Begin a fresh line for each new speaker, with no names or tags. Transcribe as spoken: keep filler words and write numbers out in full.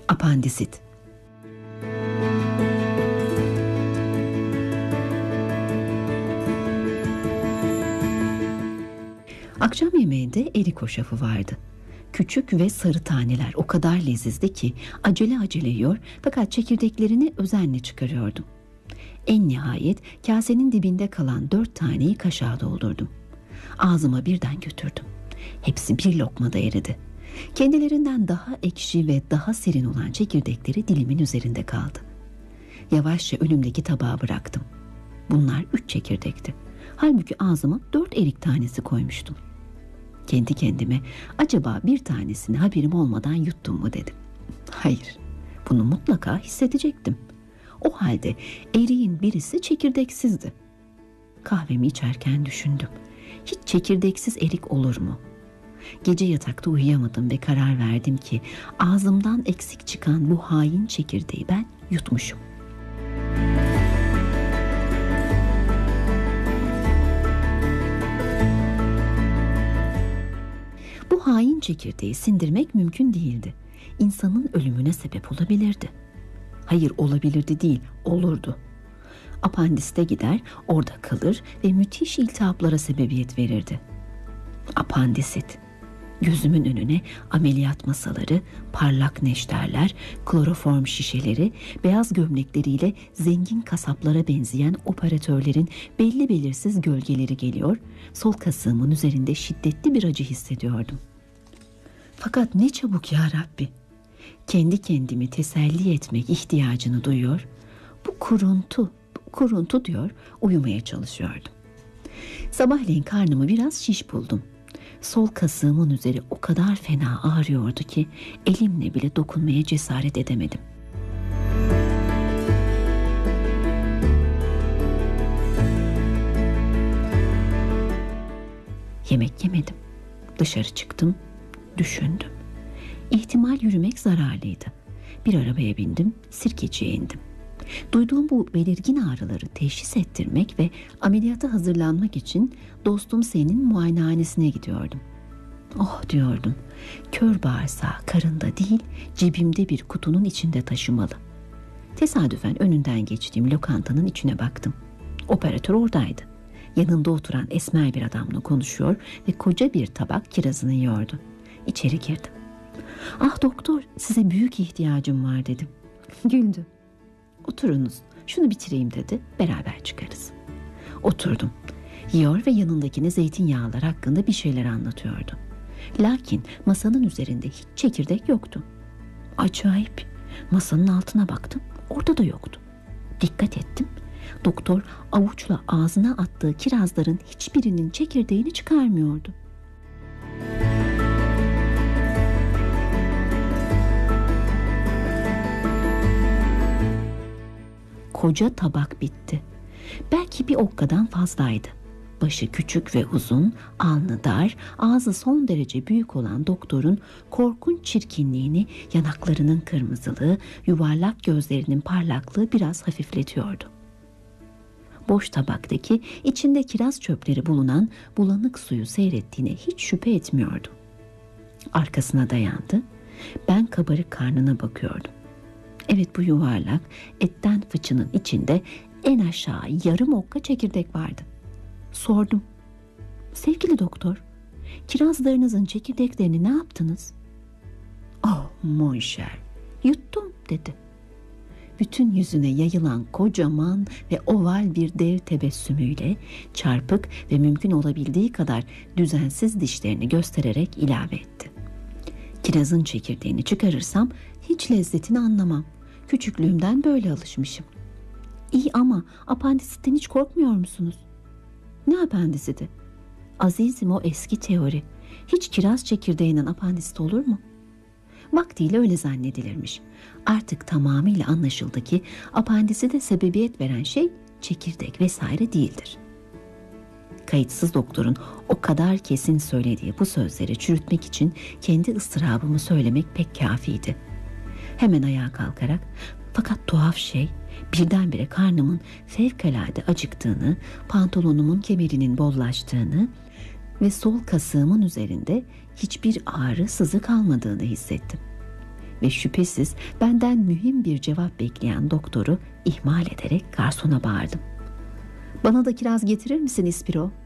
Apandisit. Akşam yemeğinde erik hoşafı vardı. Küçük ve sarı taneler o kadar lezizdi ki acele acele yiyor, fakat çekirdeklerini özenle çıkarıyordum. En nihayet kasenin dibinde kalan dört taneyi kaşığa doldurdum. Ağzıma birden götürdüm. Hepsi bir lokmada eridi. Kendilerinden daha ekşi ve daha serin olan çekirdekleri dilimin üzerinde kaldı. Yavaşça önümdeki tabağa bıraktım. Bunlar üç çekirdekti. Halbuki ağzıma dört erik tanesi koymuştum. Kendi kendime acaba bir tanesini haberim olmadan yuttum mu dedim. Hayır, bunu mutlaka hissedecektim. O halde eriğin birisi çekirdeksizdi. Kahvemi içerken düşündüm. Hiç çekirdeksiz erik olur mu? Gece yatakta uyuyamadım ve karar verdim ki ağzımdan eksik çıkan bu hain çekirdeği ben yutmuşum. Bu hain çekirdeği sindirmek mümkün değildi. İnsanın ölümüne sebep olabilirdi. Hayır, olabilirdi değil, olurdu. Apandiste gider, orada kalır ve müthiş iltihaplara sebebiyet verirdi. Apandisit. Gözümün önüne ameliyat masaları, parlak neşterler, kloroform şişeleri, beyaz gömlekleriyle zengin kasaplara benzeyen operatörlerin belli belirsiz gölgeleri geliyor, sol kasığımın üzerinde şiddetli bir acı hissediyordum. Fakat ne çabuk ya Rabbi! Kendi kendimi teselli etmek ihtiyacını duyuyor, bu kuruntu, bu kuruntu diyor, uyumaya çalışıyordum. Sabahleyin karnımı biraz şiş buldum. Sol kasığımın üzeri o kadar fena ağrıyordu ki elimle bile dokunmaya cesaret edemedim. Yemek yemedim. Dışarı çıktım, düşündüm. İhtimal yürümek zararlıydı. Bir arabaya bindim, Sirkeci'ye indim. Duyduğum bu belirgin ağrıları teşhis ettirmek ve ameliyata hazırlanmak için dostum senin muayenehanesine gidiyordum. Oh diyordum, kör bağırsağı karında değil cebimde bir kutunun içinde taşımalı. Tesadüfen önünden geçtiğim lokantanın içine baktım. Operatör oradaydı. Yanında oturan esmer bir adamla konuşuyor ve koca bir tabak kirazını yiyordu. İçeri girdim. Ah doktor, size büyük ihtiyacım var dedim. Güldü. Oturunuz, şunu bitireyim dedi, beraber çıkarız. Oturdum. Yiyor ve yanındakine zeytinyağlar hakkında bir şeyler anlatıyordu. Lakin masanın üzerinde hiç çekirdek yoktu. Acayip. Masanın altına baktım, orada da yoktu. Dikkat ettim. Doktor avuçla ağzına attığı kirazların hiçbirinin çekirdeğini çıkarmıyordu. Koca tabak bitti. Belki bir okkadan fazlaydı. Başı küçük ve uzun, alnı dar, ağzı son derece büyük olan doktorun korkunç çirkinliğini yanaklarının kırmızılığı, yuvarlak gözlerinin parlaklığı biraz hafifletiyordu. Boş tabaktaki içinde kiraz çöpleri bulunan bulanık suyu seyrettiğine hiç şüphe etmiyordu. Arkasına dayandı. Ben kabarık karnına bakıyordum. Evet, bu yuvarlak etten fıçının içinde en aşağı yarım okka çekirdek vardı. Sordum. Sevgili doktor, kirazlarınızın çekirdeklerini ne yaptınız? Oh mon cher, yuttum dedi. Bütün yüzüne yayılan kocaman ve oval bir dev tebessümüyle çarpık ve mümkün olabildiği kadar düzensiz dişlerini göstererek ilave etti. Kirazın çekirdeğini çıkarırsam hiç lezzetini anlamam. Küçüklüğümden böyle alışmışım. İyi ama apandisitten hiç korkmuyor musunuz? Ne apandisiti? Azizim, o eski teori. Hiç kiraz çekirdeğinden apandisit olur mu? Vaktiyle öyle zannedilirmiş. Artık tamamıyla anlaşıldı ki apandisite sebebiyet veren şey çekirdek vesaire değildir. Kayıtsız doktorun o kadar kesin söylediği bu sözleri çürütmek için kendi ıstırabımı söylemek pek kâfiydi. Hemen ayağa kalkarak, fakat tuhaf şey, birdenbire karnımın fevkalade acıktığını, pantolonumun kemerinin bollaştığını ve sol kasığımın üzerinde hiçbir ağrı, sızı kalmadığını hissettim. ve şüphesiz benden mühim bir cevap bekleyen doktoru ihmal ederek garsona bağırdım. "Bana da kiraz getirir misin İspiro?"